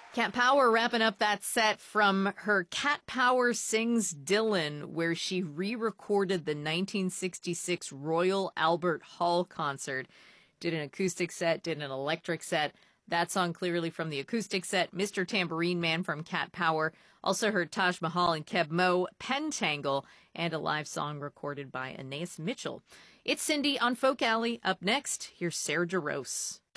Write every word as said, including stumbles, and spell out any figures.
Cat Power wrapping up that set from her Cat Power Sings Dylan, where she re-recorded the nineteen sixty-six Royal Albert Hall concert. Did an acoustic set, did an electric set. That song clearly from the acoustic set. Mister Tambourine Man from Cat Power. Also heard Taj Mahal and Keb Mo, Pentangle, and a live song recorded by Anais Mitchell. It's Cindy on Folk Alley. Up next, here's Sarah Jarosz.